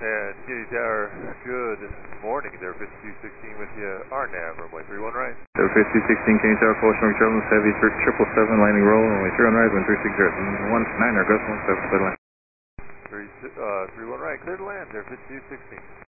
And Kitty Tower, good morning. There 5216 with you. RNAV, runway 31 right. So 5216, Kitty Tower, full Shrunk Jones, heavy 777, landing roll, runway 31 right, 1360, 19, or ghost 17, clear to land. 31 right, clear to land there 5216.